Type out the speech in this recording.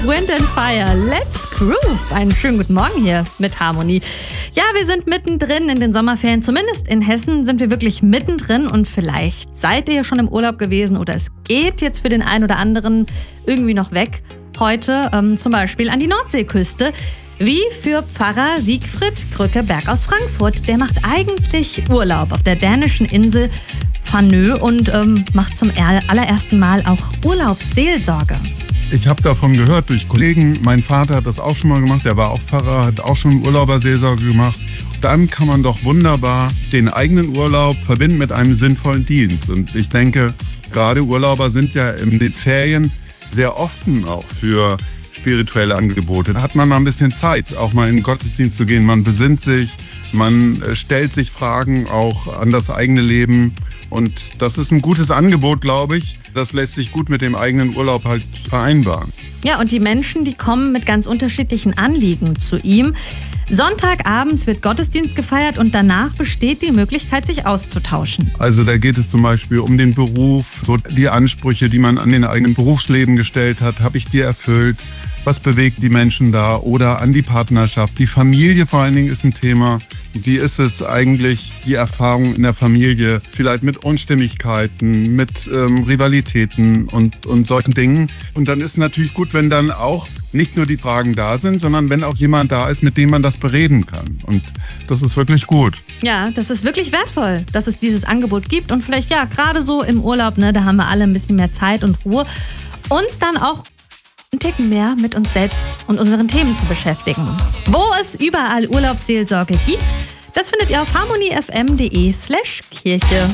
Wind and Fire, Let's Groove. Einen schönen guten Morgen hier mit Harmonie. Ja, wir sind mittendrin in den Sommerferien. Zumindest in Hessen sind wir wirklich mittendrin. Und vielleicht seid ihr schon im Urlaub gewesen oder es geht jetzt für den einen oder anderen irgendwie noch weg. Heute zum Beispiel an die Nordseeküste. Wie für Pfarrer Siegfried Krückeberg aus Frankfurt. Der macht eigentlich Urlaub auf der dänischen Insel Fanø und macht zum allerersten Mal auch Urlaubsseelsorge. Ich habe davon gehört durch Kollegen. Mein Vater hat das auch schon mal gemacht. Der war auch Pfarrer, hat auch schon Urlauberseelsorge gemacht. Dann kann man doch wunderbar den eigenen Urlaub verbinden mit einem sinnvollen Dienst. Und ich denke, gerade Urlauber sind ja in den Ferien sehr offen auch für spirituelle Angebote. Da hat man mal ein bisschen Zeit, auch mal in den Gottesdienst zu gehen. Man besinnt sich, man stellt sich Fragen auch an das eigene Leben. Und das ist ein gutes Angebot, glaube ich. Das lässt sich gut mit dem eigenen Urlaub halt vereinbaren. Ja, und die Menschen, die kommen mit ganz unterschiedlichen Anliegen zu ihm. Sonntagabends wird Gottesdienst gefeiert und danach besteht die Möglichkeit, sich auszutauschen. Also da geht es zum Beispiel um den Beruf, so die Ansprüche, die man an den eigenen Berufsleben gestellt hat. Habe ich die erfüllt? Was bewegt die Menschen da? Oder an die Partnerschaft. Die Familie vor allen Dingen ist ein Thema. Wie ist es eigentlich, die Erfahrung in der Familie, vielleicht mit Unstimmigkeiten, mit Rivalitäten und solchen Dingen. Und dann ist es natürlich gut, wenn dann auch nicht nur die Fragen da sind, sondern wenn auch jemand da ist, mit dem man das bereden kann. Und das ist wirklich gut. Ja, das ist wirklich wertvoll, dass es dieses Angebot gibt. Und vielleicht, ja, gerade so im Urlaub, ne, da haben wir alle ein bisschen mehr Zeit und Ruhe, uns dann auch einen Ticken mehr mit uns selbst und unseren Themen zu beschäftigen. Wo es überall Urlaubsseelsorge gibt, das findet ihr auf harmoniefm.de/Kirche.